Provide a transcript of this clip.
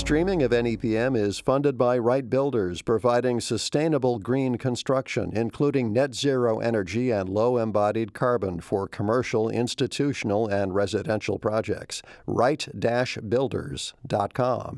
Streaming of NEPM is funded by Wright Builders, providing sustainable green construction, including net zero energy and low embodied carbon for commercial, institutional, and residential projects. Wright-Builders.com.